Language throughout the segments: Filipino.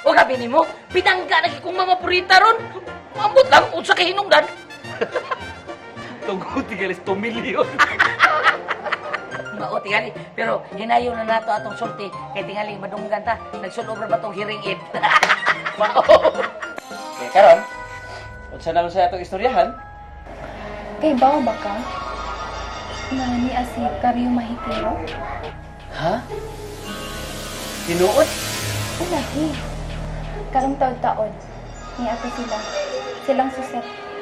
O gabi ni mo, pinangga lagi kong mga purita ron. Ambot lang, unsa kay hinungdan. Tungkol tigalis 2 milyon. Mao tingali, pero hinayo na nato atong sulti kay tingali madunggan ta. Nagsulob ra ba tong hearing aid? Mao. Kaya karon, unsa na sa atong istoryahan? Kay bawa ba ka? Na ni si Karyo Mahikero? Ha? Tinuod? Ulahi. Karong taon-taon. Ni ato sila. Silang suset.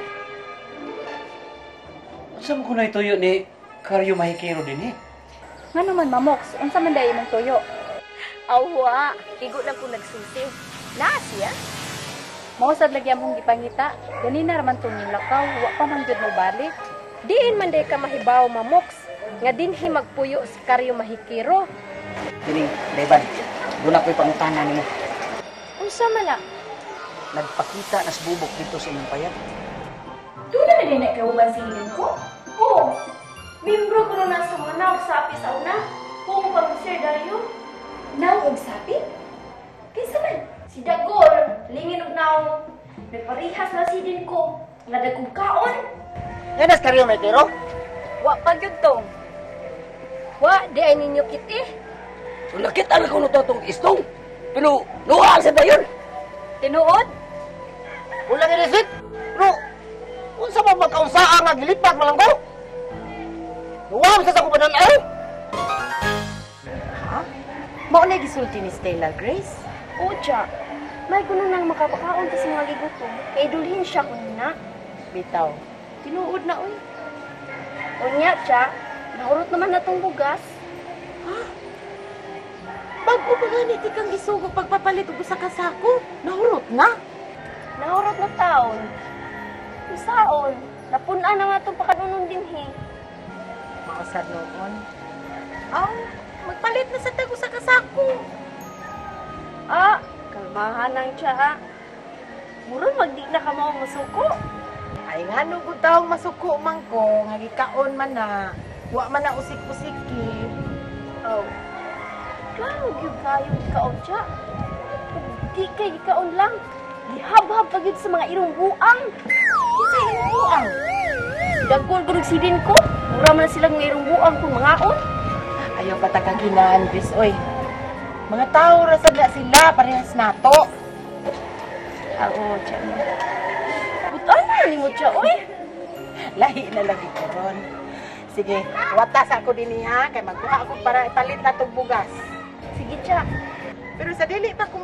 Unsa mo kunay tuyo ni Karyo Mahikero din eh? Nga naman, Mamox. Unsa man dayo mong tuyo? Awa, igo lang ko nagsusi. Na siya? Mausad lagi among gipangita. Ganina raman tong nilakaw. Wa pa man jud mo balik. Diin man day ka mahibaw, Mamox. Nga dinhi magpuyo si Karyo Mahikero. Kini, Devan, doon ako'y pangutana nimo. Unsa man na? Nagpakita nas bubok dito sa inyong payat. Doon na din nagkauban si Hilin ko? Oo. Membro ko na sa mga sapi sa una. Kung pag Sir Dario. Naog sapi? Kaysa man, si Dagol, lingin og naong. Nagparihas na si din ko. Nadagong kaon. Yan as Karyo Mahikero? Wa pa gyud tong. Wa di ay ninyo kiti. Lakit ang ko to tong istong. Pero, luha sa bayon. Tinuod? Wala nga resit. Pero, unsa ba magkaunsaa nga gilipat malang ko? Luha sa sa kubanan ay. Mao na gisulti ni Stella Grace. O Jack, may gusto nang makapakaon ta sa mga ligutom. Kay dulhin siya kunina. Bitaw. Tinuod na oy. Unya, Jack, nahurot naman na tong bugas. Bago ba ganit ikang gisugo pagpapalit og usa ka sako? Nahurot na. Nahurot na taon. Usaon, napunan na nga itong pakanunon din he. Mausad noon. Aw, magpalit na sa tag usa ka sako. Ah, kalmahan ng tiya. Murong magdi na ka mo masuko. Ay nga no gud taong masuko man ko, nga gikaon man na. Wa man na usik-usiki. Oh. Klaro gyud kayo ikaon tiya. Di kay ikaon lang. Gihab-hab pa gyud sa mga irong buang. Kinsa imong buang? Dagol gurug sidin ko. Mura man sila ng irong buang kung mangaon. Ayaw pa tagaginaan, bis oy. Mga tao ra sad na sila parehas nato. Oo, tiya. Butan na ni mo tiya, oy. Lahi na lagi ko ron. Sige, watas ako din niya kay magkuha ako para ipalit na tong bugas. Sige tiya. Pero sa dili pa ko